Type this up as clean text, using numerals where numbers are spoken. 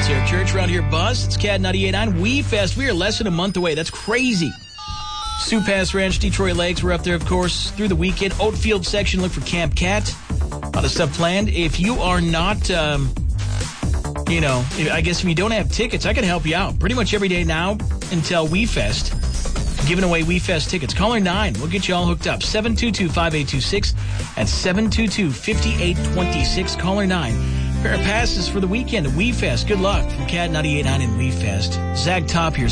Eric Church around here, Buzz. It's Cat 98.9 We Fest. We are less than a month away. That's crazy. Sioux Pass Ranch, Detroit Lakes. We're up there, of course, through the weekend. Oatfield section, look for Camp Cat. A lot of stuff planned. If you are not, I guess if you don't have tickets, I can help you out. Pretty much every day now until We Fest. Giving away We Fest tickets. Caller 9. We'll get you all hooked up. 722-5826 and 722-5826. Caller 9. Pair of passes for the weekend at We Fest. Good luck from Cat 98.9 and We Fest. Zach Top here.